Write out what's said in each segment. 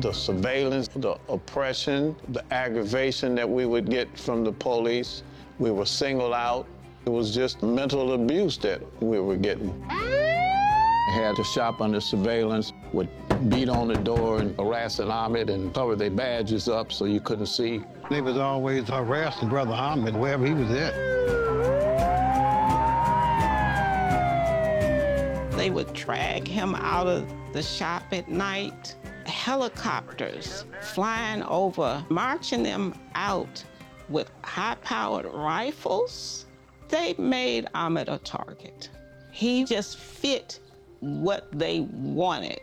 The surveillance, the oppression, the aggravation that we would get from the police. We were singled out. It was just mental abuse that we were getting. Had to shop under surveillance, would beat on the door and harass Ahmed and cover their badges up so you couldn't see. They was always harassing Brother Ahmed wherever he was at. They would drag him out of the shop at night. Helicopters flying over, marching them out with high-powered rifles. They made Ahmed a target. He just fit what they wanted.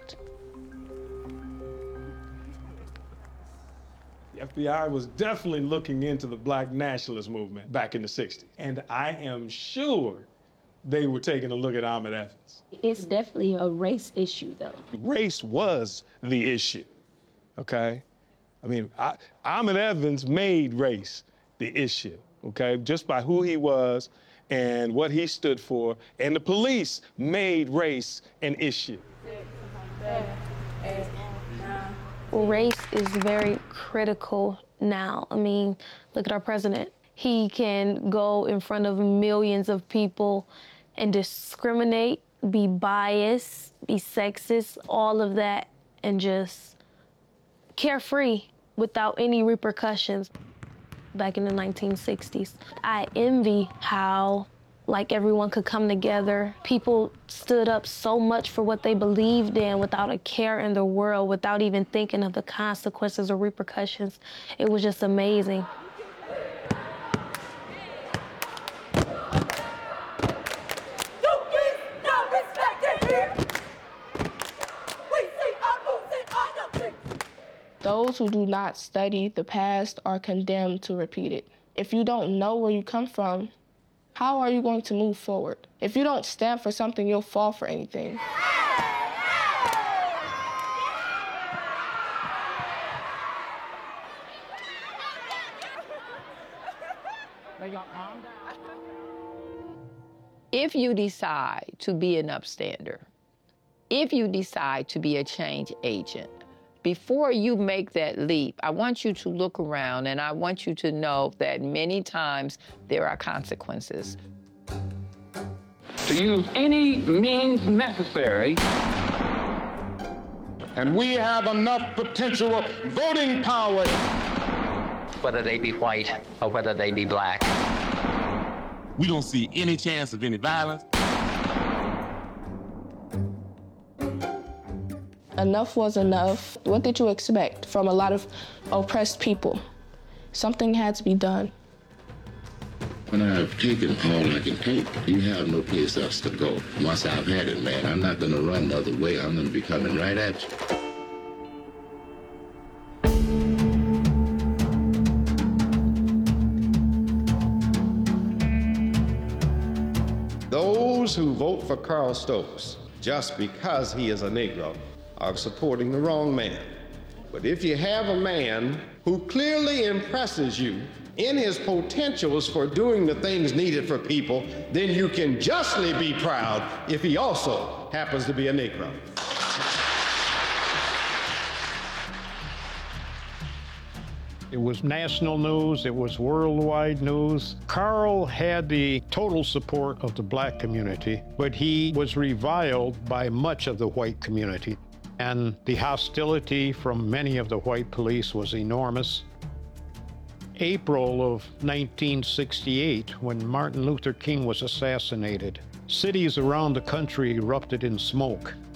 The FBI was definitely looking into the Black nationalist movement back in the 60s. And I am sure they were taking a look at Ahmed Evans. It's definitely a race issue, though. Race was the issue, okay? I mean, Ahmed Evans made race the issue, okay? Just by who he was and what he stood for, and the police made race an issue. Race is very critical now. I mean, look at our president. He can go in front of millions of people and discriminate, be biased, be sexist, all of that, and just carefree without any repercussions. Back in the 1960s, I envy how, like, everyone could come together. People stood up so much for what they believed in without a care in the world, without even thinking of the consequences or repercussions. It was just amazing. Those who do not study the past are condemned to repeat it. If you don't know where you come from, how are you going to move forward? If you don't stand for something, you'll fall for anything. If you decide to be an upstander, if you decide to be a change agent, before you make that leap, I want you to look around and I want you to know that many times there are consequences. To use any means necessary, and we have enough potential voting power. Whether they be white or whether they be black. We don't see any chance of any violence. Enough was enough. What did you expect from a lot of oppressed people? Something had to be done. When I've taken all I can take, you have no place else to go. Once I've had it, man, I'm not gonna run the other way. I'm gonna be coming right at you. Those who vote for Carl Stokes just because he is a Negro are supporting the wrong man. But if you have a man who clearly impresses you in his potentials for doing the things needed for people, then you can justly be proud if he also happens to be a Negro. It was national news, it was worldwide news. Carl had the total support of the black community, but he was reviled by much of the white community. And the hostility from many of the white police was enormous. April of 1968, when Martin Luther King was assassinated, cities around the country erupted in smoke.